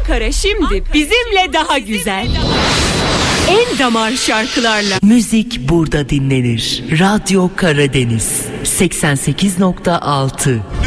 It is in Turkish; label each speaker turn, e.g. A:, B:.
A: Ankara şimdi bizimle daha güzel. En damar şarkılarla.
B: Müzik burada dinlenir. Radyo Karadeniz 88.6.